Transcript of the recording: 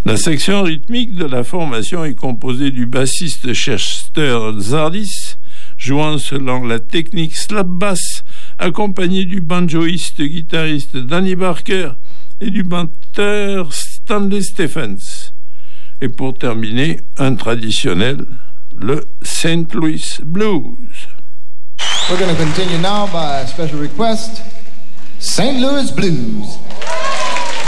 La section rythmique de la formation est composée du bassiste Chester Zardis, jouant selon la technique slap bass, accompagné du banjoïste-guitariste Danny Barker et du batteur Stanley Stephens. Et pour terminer, un traditionnel, le St. Louis Blues. We're going to continue now by a special request, St. Louis Blues.